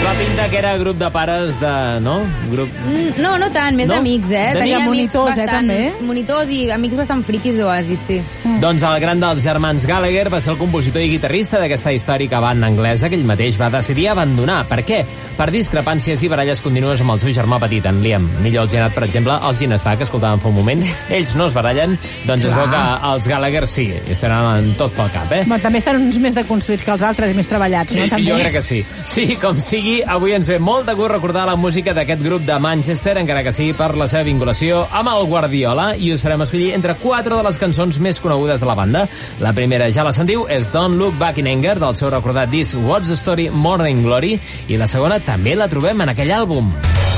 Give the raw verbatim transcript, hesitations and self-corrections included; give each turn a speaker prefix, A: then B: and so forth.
A: Però pinta que era grup de pares de... no? Grup...
B: Mm, no, no tant, més
A: no?
B: d'amics, eh?
A: De
B: Tenia
C: monitors,
B: bastant,
C: eh, també?
B: Monitors i amics bastant friquis d'Oasis, sí.
A: Mm. Doncs el gran dels germans Gallagher va ser el compositor i guitarrista d'aquesta històrica banda anglesa que ell mateix va decidir abandonar. Per què? Per discrepàncies i baralles contínues amb el seu germà petit, en Liam. Millor els hi ha anat, per exemple, els Ginestar, que escoltàvem fa un moment. Ells no es barallen, doncs es veu que els Gallagher sí, estaran tot pel cap, eh?
C: Bueno, també estan uns més deconstruïts que els altres i més treballats, no? També?
A: Jo crec que sí. Sí, com sigui, avui ens ve molt de gust recordar la música d'aquest grup de Manchester, encara que sigui per la seva vinculació amb el Guardiola, i us farem escollir entre quatre de les cançons més conegudes de la banda. La primera, ja la sentiu, és Don't Look Back in Anger, del seu recordat disc What's the Story, Morning Glory, i la segona també la trobem en aquell àlbum.